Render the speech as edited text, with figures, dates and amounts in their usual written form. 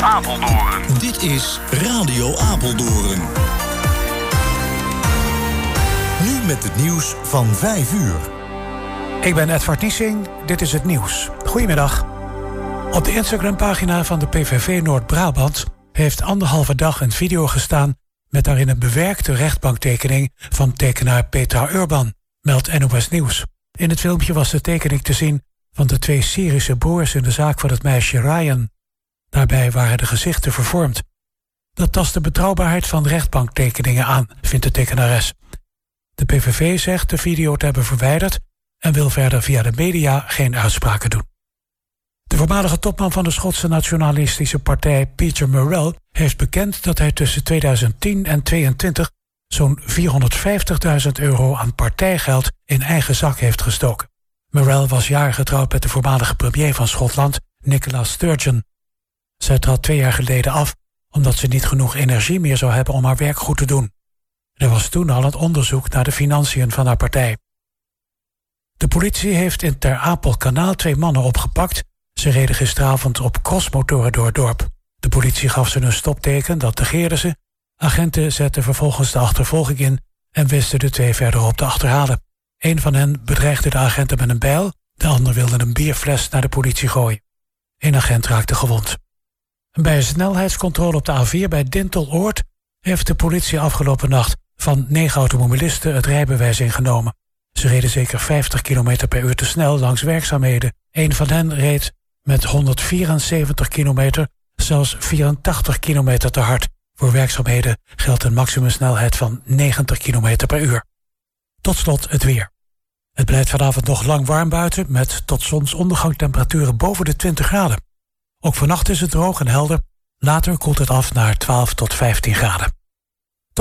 Apeldoorn. Dit is Radio Apeldoorn. Nu met het nieuws van 5 uur. Ik ben Edward Niesing, dit is het nieuws. Goedemiddag. Op de Instagram-pagina van de PVV Noord-Brabant heeft 1,5 dag een video gestaan met daarin een bewerkte rechtbanktekening van tekenaar Petra Urban, meldt NOS Nieuws. In het filmpje was de tekening te zien van de 2 Syrische broers in de zaak van het meisje Ryan. Daarbij waren de gezichten vervormd. Dat tast de betrouwbaarheid van rechtbanktekeningen aan, vindt de tekenares. De PVV zegt de video te hebben verwijderd en wil verder via de media geen uitspraken doen. De voormalige topman van de Schotse nationalistische partij Peter Murrell heeft bekend dat hij tussen 2010 en 2022 zo'n €450.000 aan partijgeld in eigen zak heeft gestoken. Murrell was jaren getrouwd met de voormalige premier van Schotland, Nicola Sturgeon. Zij trad 2 jaar geleden af omdat ze niet genoeg energie meer zou hebben om haar werk goed te doen. Er was toen al een onderzoek naar de financiën van haar partij. De politie heeft in Ter Apel-Kanaal 2 mannen opgepakt. Ze reden gisteravond op crossmotoren door het dorp. De politie gaf ze een stopteken, dat negeerden ze. Agenten zetten vervolgens de achtervolging in en wisten de 2 verderop te achterhalen. Een van hen bedreigde de agenten met een bijl, de ander wilde een bierfles naar de politie gooien. 1 agent raakte gewond. Bij een snelheidscontrole op de A4 bij Dinteloord heeft de politie afgelopen nacht van 9 automobilisten het rijbewijs ingenomen. Ze reden zeker 50 km per uur te snel langs werkzaamheden. Een van hen reed met 174 kilometer, zelfs 84 kilometer te hard. Voor werkzaamheden geldt een maximumsnelheid van 90 km per uur. Tot slot het weer. Het blijft vanavond nog lang warm buiten met tot zonsondergang temperaturen boven de 20 graden. Ook vannacht is het droog en helder. Later koelt het af naar 12 tot 15 graden.